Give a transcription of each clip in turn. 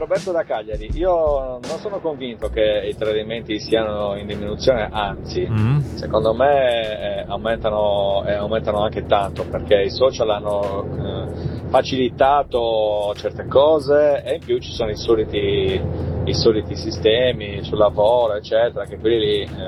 Roberto da Cagliari. Io non sono convinto che i tradimenti siano in diminuzione, anzi, secondo me aumentano anche tanto, perché i social hanno facilitato certe cose e in più ci sono i soliti sistemi sul lavoro, eccetera, che quelli lì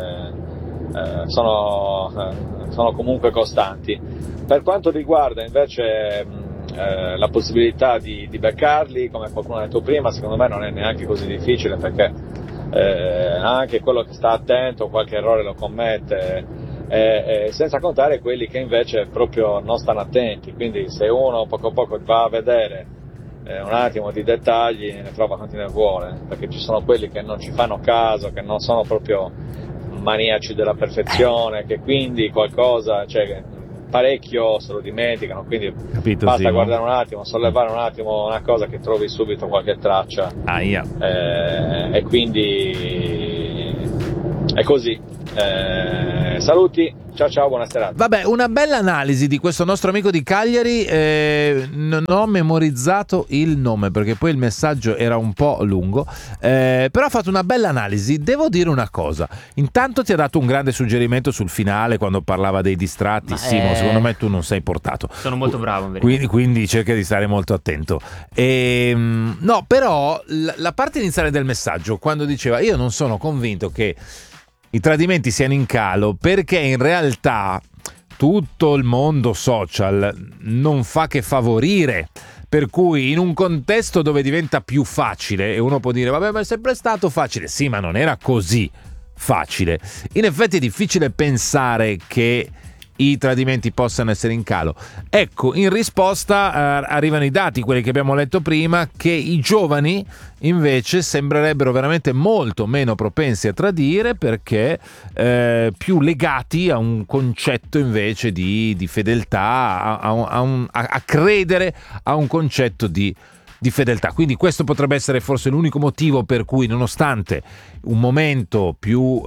sono comunque costanti. Per quanto riguarda invece la possibilità di beccarli, come qualcuno ha detto prima, secondo me non è neanche così difficile, perché anche quello che sta attento qualche errore lo commette, senza contare quelli che invece proprio non stanno attenti. Quindi se uno poco a poco va a vedere un attimo di dettagli, ne trova quanti ne vuole, perché ci sono quelli che non ci fanno caso, che non sono proprio maniaci della perfezione, che quindi qualcosa, parecchio se lo dimenticano, quindi capito, basta Simo? guardare un attimo, sollevare un attimo una cosa che trovi subito qualche traccia. E quindi è così. Saluti, ciao, buona serata. Vabbè, una bella analisi di questo nostro amico di Cagliari. Non ho memorizzato il nome perché poi il messaggio era un po' lungo, però ha fatto una bella analisi. Devo dire una cosa: intanto ti ha dato un grande suggerimento sul finale quando parlava dei distratti. Simo, secondo me tu non sei portato. Sono molto bravo in verità. Quindi cerca di stare molto attento. No, però la parte iniziale del messaggio, quando diceva io non sono convinto che i tradimenti siano in calo, perché in realtà tutto il mondo social non fa che favorire, per cui in un contesto dove diventa più facile, e uno può dire vabbè, ma è sempre stato facile, sì, ma non era così facile. In effetti è difficile pensare che i tradimenti possano essere in calo. Ecco, in risposta arrivano i dati, quelli che abbiamo letto prima, che i giovani invece sembrerebbero veramente molto meno propensi a tradire, perché più legati a un concetto invece di fedeltà, a credere a un concetto di fedeltà. Quindi questo potrebbe essere forse l'unico motivo per cui, nonostante un momento più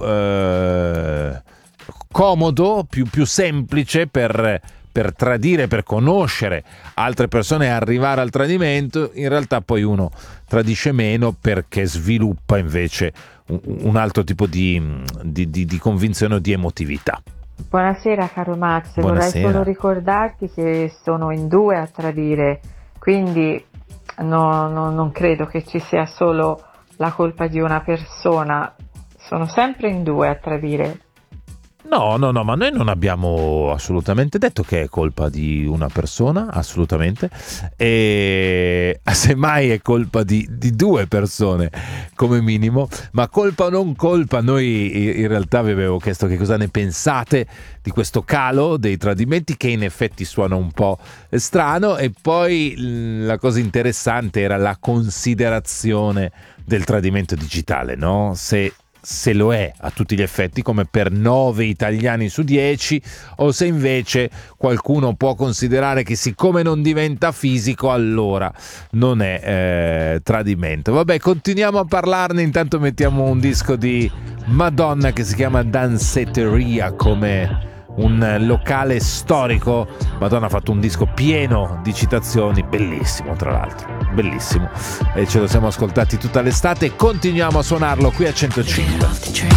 comodo, più semplice per tradire, per conoscere altre persone e arrivare al tradimento, in realtà poi uno tradisce meno perché sviluppa invece un altro tipo di convinzione o di emotività. Buonasera caro Max, Buonasera. Vorrei solo ricordarti che sono in due a tradire, quindi non credo che ci sia solo la colpa di una persona, sono sempre in due a tradire. No, ma noi non abbiamo assolutamente detto che è colpa di una persona, assolutamente, e semmai è colpa di due persone come minimo, ma colpa o non colpa, noi in realtà vi avevo chiesto che cosa ne pensate di questo calo dei tradimenti, che in effetti suona un po' strano, e poi la cosa interessante era la considerazione del tradimento digitale, no? Se lo è a tutti gli effetti, come per 9 italiani su 10, o se invece qualcuno può considerare che siccome non diventa fisico allora non è tradimento. Vabbè, continuiamo a parlarne, intanto mettiamo un disco di Madonna che si chiama Danceteria, come un locale storico. Madonna ha fatto un disco pieno di citazioni, bellissimo tra l'altro, bellissimo, e ce lo siamo ascoltati tutta l'estate e continuiamo a suonarlo qui a 105.